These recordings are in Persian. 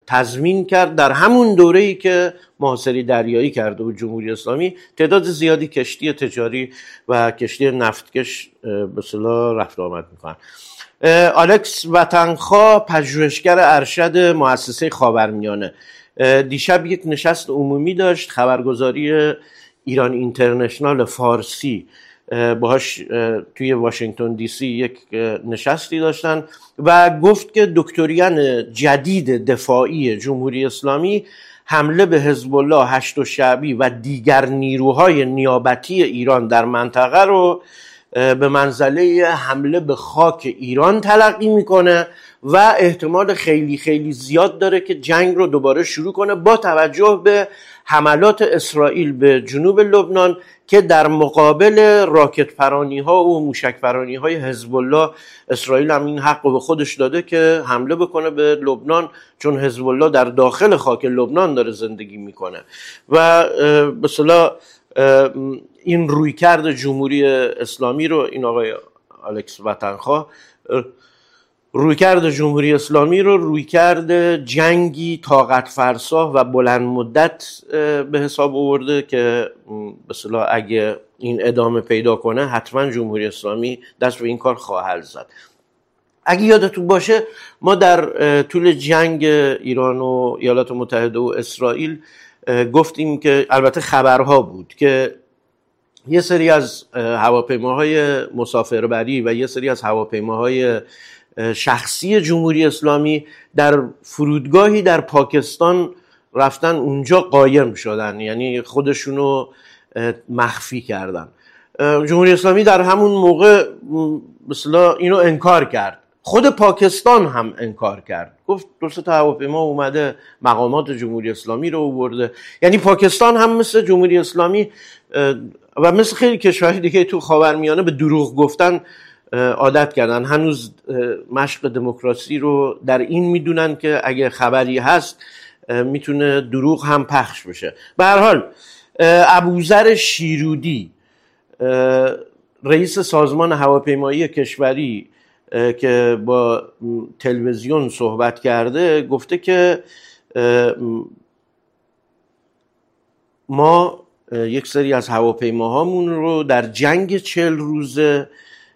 تضمین کرد در همون دوره‌ای که محاصره دریایی کرده بود جمهوری اسلامی، تعداد زیادی کشتی تجاری و کشتی نفتکش به اصطلاح رفت آمد میکنن. الکس وطنخواه، پژوهشگر ارشد مؤسسه خاورمیانه، دیشب یک نشست عمومی داشت، خبرگزاری ایران اینترنشنال فارسی باهاش توی واشنگتن دی سی یک نشستی داشتن و گفت که دکتریان جدید دفاعی جمهوری اسلامی حمله به حزب الله، هشت شعبی و دیگر نیروهای نیابتی ایران در منطقه رو به منزله حمله به خاک ایران تلقی میکنه و احتمال خیلی خیلی زیاد داره که جنگ رو دوباره شروع کنه با توجه به حملات اسرائیل به جنوب لبنان که در مقابل راکت پرانی ها و موشک پرانی های حزب الله، اسرائیل هم این حق رو به خودش داده که حمله بکنه به لبنان، چون حزب الله در داخل خاک لبنان داره زندگی میکنه و به اصطلاح این رویکرد جمهوری اسلامی رو، این آقای الکس وطنخواه رویکرد جمهوری اسلامی رو رویکرد جنگی طاقت فرسا و بلند مدت به حساب آورده که به اصطلاح اگه این ادامه پیدا کنه حتما جمهوری اسلامی دست به این کار خواهد زد. اگه یادتون باشه ما در طول جنگ ایران و ایالات متحده و اسرائیل گفتیم که البته خبرها بود که یه سری از هواپیماهای مسافربری و یه سری از هواپیماهای شخصی جمهوری اسلامی در فرودگاهی در پاکستان رفتن اونجا قایم شدن، یعنی خودشونو مخفی کردن. جمهوری اسلامی در همون موقع مثلا اینو انکار کرد، خود پاکستان هم انکار کرد، گفت دو سه تا هواپیما اومده مقامات جمهوری اسلامی رو آورده. یعنی پاکستان هم مثل جمهوری اسلامی و مثل خیلی کشورهای دیگه تو خاورمیانه به دروغ گفتن عادت کردن. هنوز مشق دموکراسی رو در این میدونن که اگه خبری هست میتونه دروغ هم پخش بشه. به هر حال ابوذر شیرودی، رئیس سازمان هواپیمایی کشوری که با تلویزیون صحبت کرده، گفته که ما یک سری از هواپیماهامون رو در جنگ 40 روزه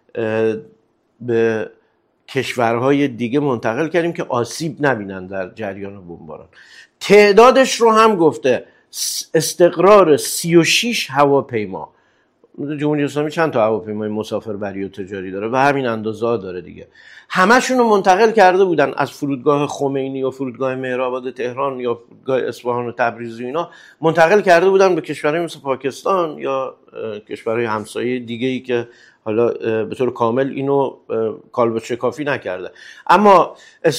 به کشورهای دیگه منتقل کردیم که آسیب نبینن در جریان بمباران. تعدادش رو هم گفته، استقرار 36 هواپیما. جمهوری اسلامی چند تا هواپیمای مسافربری و تجاری داره و همین اندازه ها داره دیگه. همشون رو منتقل کرده بودن از فرودگاه خمینی یا فرودگاه مهرآباد تهران یا فرودگاه اصفهان و تبریز و اینا، منتقل کرده بودن به کشورهای مثل پاکستان یا کشورهای همسایه دیگه‌ای که حالا به طور کامل اینو کالبد شکافی نکرده. اما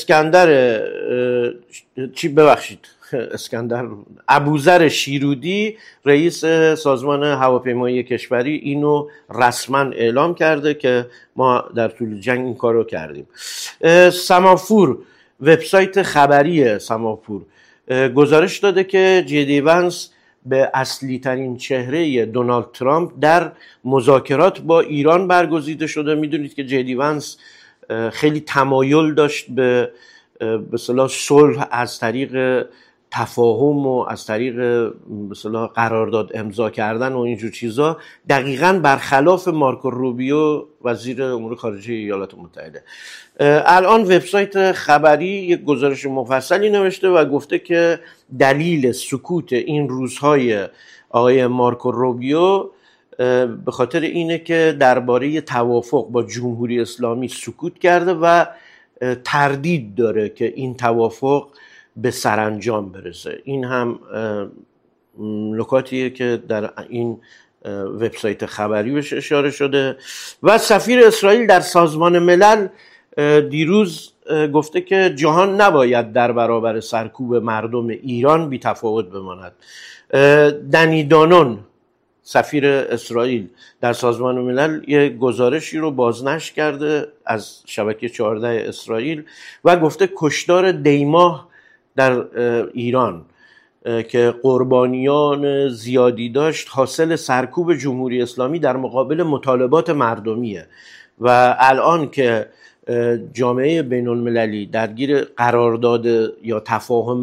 ابوذر شیرودی، رئیس سازمان هواپیمایی کشوری، اینو رسما اعلام کرده که ما در طول جنگ این کارو کردیم. سمافور، وبسایت خبری سمافور گزارش داده که جدی ونس به اصلی ترین چهره دونالد ترامپ در مذاکرات با ایران برگزیده شده. میدونید که جدی ونس خیلی تمایل داشت به اصطلاح صلح از طریق تفاهم و از طریق به اصطلاح قرارداد امضا کردن و اینجور چیزا، دقیقاً برخلاف مارکو روبیو وزیر امور خارجه ایالات متحده. الان وبسایت خبری یک گزارش مفصلی نوشته و گفته که دلیل سکوت این روزهای آقای مارکو روبیو به خاطر اینه که درباره توافق با جمهوری اسلامی سکوت کرده و تردید داره که این توافق به سرانجام برسه. این هم نکاتیه که در این وبسایت خبری بهش اشاره شده. و سفیر اسرائیل در سازمان ملل دیروز گفته که جهان نباید در برابر سرکوب مردم ایران بی تفاوت بماند. دنی دانون، سفیر اسرائیل در سازمان ملل، یک گزارشی رو بازنشر کرده از شبکه 14 اسرائیل و گفته کشتار دیماه در ایران که قربانیان زیادی داشت حاصل سرکوب جمهوری اسلامی در مقابل مطالبات مردمیه و الان که جامعه بین المللی درگیر قرارداد یا تفاهم